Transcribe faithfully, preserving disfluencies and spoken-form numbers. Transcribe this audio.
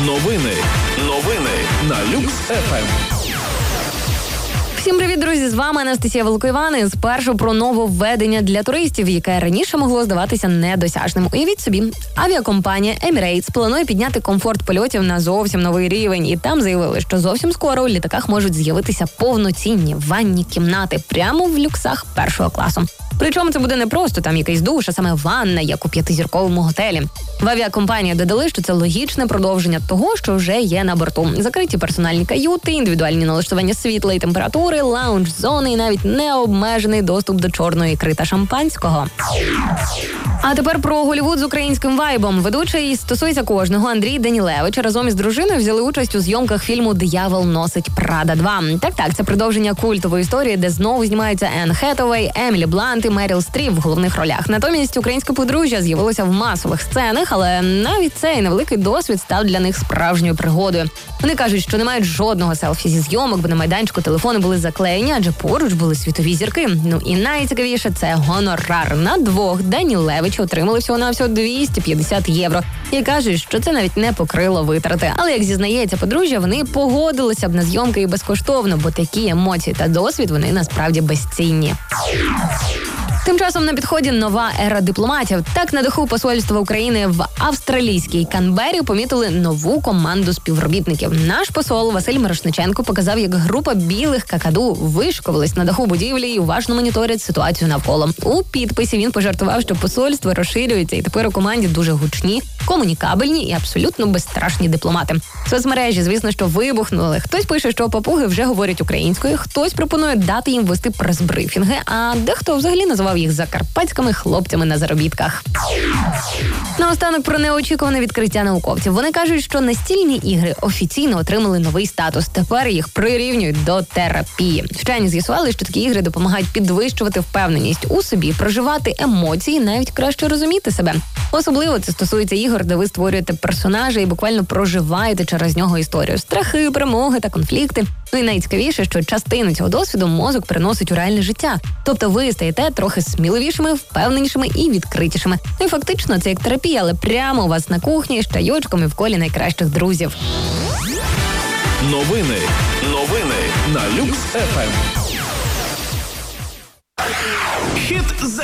Новини. Новини на Люкс еф ем. Всім привіт, друзі! З вами Анастасія Великоївани. Спершу про нововведення для туристів, яке раніше могло здаватися недосяжним. Уявіть собі, авіакомпанія Emirates планує підняти комфорт польотів на зовсім новий рівень. І там заявили, що зовсім скоро у літаках можуть з'явитися повноцінні ванні кімнати прямо в люксах першого класу. Причому це буде не просто там якийсь душ, а саме ванна, як у п'ятизірковому готелі. В авіакомпанії додали, що це логічне продовження того, що вже є на борту. Закриті персональні каюти, індивідуальні налаштування світла і температури, лаунж-зони і навіть необмежений доступ до чорної ікри та шампанського. А тепер про Голлівуд з українським вайбом. Ведучий «Стосується кожного» Андрій Данілевич разом із дружиною взяли участь у зйомках фільму «Диявол носить Прада два». Так-так, це продовження культової історії, де знову знімаються Енн Хетовей, Емілі Блант і Меріл Стріп в головних ролях. Натомість українське подружжя з'явилося в масових сценах, але навіть цей невеликий досвід став для них справжньою пригодою. Вони кажуть, що не мають жодного селфі зі зйомок, бо на майданчику телефони були заклеєні, адже поруч були світові зірки. Ну і найцікавіше – це гонорар. На двох Данілевичі отримали всього-навсього двісті п'ятдесят євро. І кажуть, що це навіть не покрило витрати. Але, як зізнається подружжя, вони погодилися б на зйомки і безкоштовно, бо такі емоції та досвід вони насправді безцінні. Тим часом на підході нова ера дипломатів. Так, на даху посольства України в австралійській Канбері помітили нову команду співробітників. Наш посол Василь Мирошниченко показав, як група білих какаду вишикувались на даху будівлі і уважно моніторять ситуацію навколо. У підписі він пожартував, що посольство розширюється, і тепер у команді дуже гучні, комунікабельні і абсолютно безстрашні дипломати. Соцмережі, звісно, що вибухнули. Хтось пише, що папуги вже говорять українською, хтось пропонує дати їм вести прес-брифінги, а дехто взагалі називав їх закарпатськими хлопцями на заробітках. Наостанок про неочікуване відкриття науковців. Вони кажуть, що настільні ігри офіційно отримали новий статус. Тепер їх прирівнюють до терапії. Вчені з'ясували, що такі ігри допомагають підвищувати впевненість у собі, проживати емоції, навіть краще розуміти себе. Особливо це стосується ігор, де ви створюєте персонажа і буквально проживаєте через нього історію. Страхи, перемоги та конфлікти. Ну і найцікавіше, що частину цього досвіду мозок переносить у реальне життя. Тобто ви стаєте трохи сміливішими, впевненішими і відкритішими. Ну і фактично це як терапія, але прямо у вас на кухні з чайочком і в колі найкращих друзів. Новини. Новини на Люкс еф ем. Хіт за